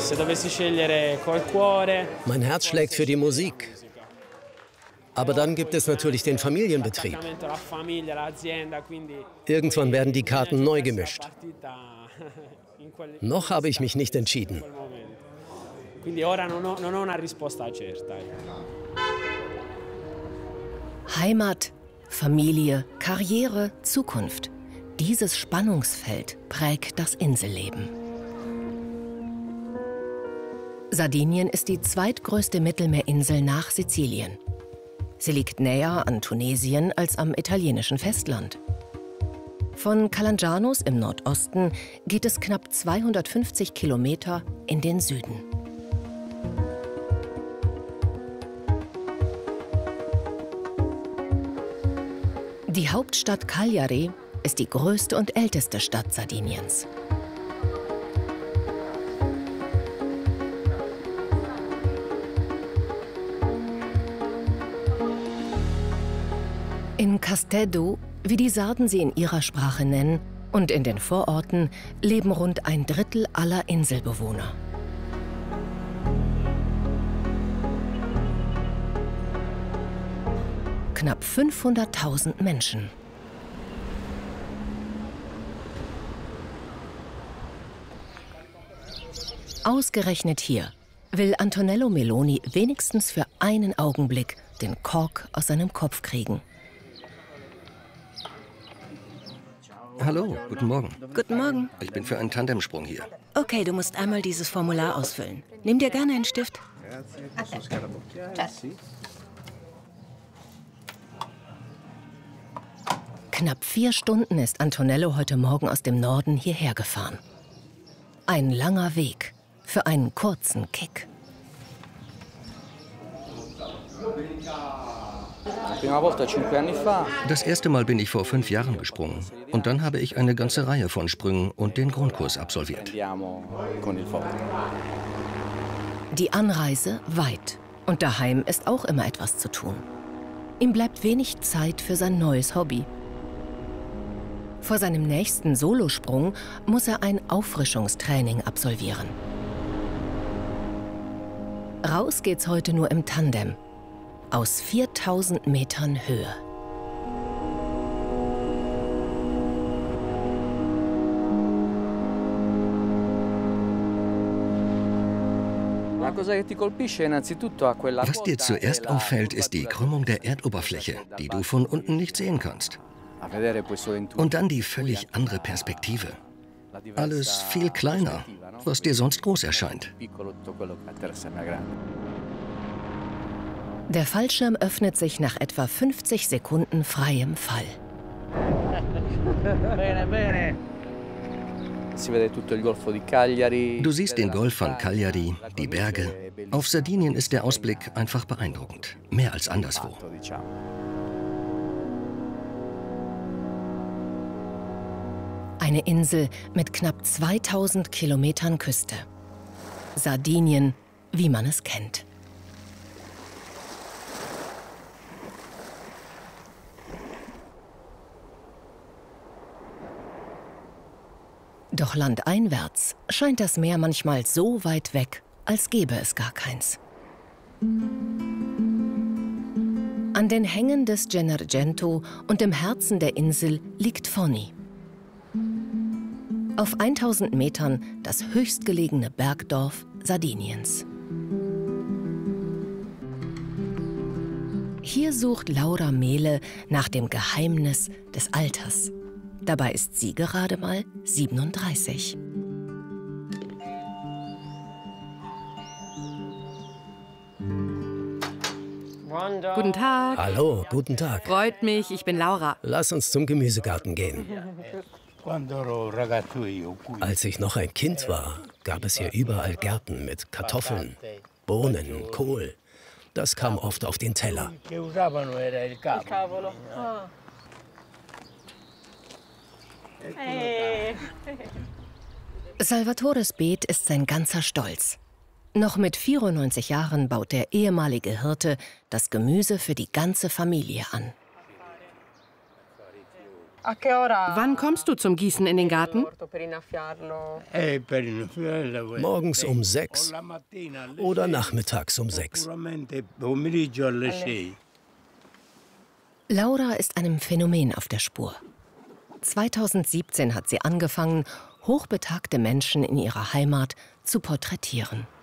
Mein Herz schlägt für die Musik. Aber dann gibt es natürlich den Familienbetrieb. Irgendwann werden die Karten neu gemischt. Noch habe ich mich nicht entschieden. Heimat, Familie, Karriere, Zukunft. Dieses Spannungsfeld prägt das Inselleben. Sardinien ist die zweitgrößte Mittelmeerinsel nach Sizilien. Sie liegt näher an Tunesien als am italienischen Festland. Von Calangianus im Nordosten geht es knapp 250 Kilometer in den Süden. Die Hauptstadt Cagliari ist die größte und älteste Stadt Sardiniens. In Castedo, wie die Sarden sie in ihrer Sprache nennen, und in den Vororten leben rund ein Drittel aller Inselbewohner. Knapp 500.000 Menschen. Ausgerechnet hier will Antonello Meloni wenigstens für einen Augenblick den Kork aus seinem Kopf kriegen. Hallo, guten Morgen. Guten Morgen. Ich bin für einen Tandemsprung hier. Okay, du musst einmal dieses Formular ausfüllen. Nimm dir gerne einen Stift. Knapp 4 Stunden ist Antonello heute Morgen aus dem Norden hierher gefahren. Ein langer Weg für einen kurzen Kick. Das erste Mal bin ich vor 5 Jahren gesprungen. Und dann habe ich eine ganze Reihe von Sprüngen und den Grundkurs absolviert. Die Anreise weit. Und daheim ist auch immer etwas zu tun. Ihm bleibt wenig Zeit für sein neues Hobby. Vor seinem nächsten Solosprung muss er ein Auffrischungstraining absolvieren. Raus geht's heute nur im Tandem. Aus 4000 Metern Höhe. Was dir zuerst auffällt, ist die Krümmung der Erdoberfläche, die du von unten nicht sehen kannst. Und dann die völlig andere Perspektive. Alles viel kleiner, was dir sonst groß erscheint. Der Fallschirm öffnet sich nach etwa 50 Sekunden freiem Fall. Du siehst den Golf von Cagliari, die Berge. Auf Sardinien ist der Ausblick einfach beeindruckend. Mehr als anderswo. Eine Insel mit knapp 2000 Kilometern Küste. Sardinien, wie man es kennt. Doch landeinwärts scheint das Meer manchmal so weit weg, als gäbe es gar keins. An den Hängen des Gennargentu und im Herzen der Insel liegt Fonni. Auf 1000 Metern das höchstgelegene Bergdorf Sardiniens. Hier sucht Laura Mele nach dem Geheimnis des Alters. Dabei ist sie gerade mal 37. Guten Tag. Hallo, guten Tag. Freut mich, ich bin Laura. Lass uns zum Gemüsegarten gehen. Als ich noch ein Kind war, gab es hier überall Gärten mit Kartoffeln, Bohnen, Kohl. Das kam oft auf den Teller. Salvatores Beet ist sein ganzer Stolz. Noch mit 94 Jahren baut der ehemalige Hirte das Gemüse für die ganze Familie an. Wann kommst du zum Gießen in den Garten? Morgens um 6 oder nachmittags um 6. Laura ist einem Phänomen auf der Spur. 2017 hat sie angefangen, hochbetagte Menschen in ihrer Heimat zu porträtieren.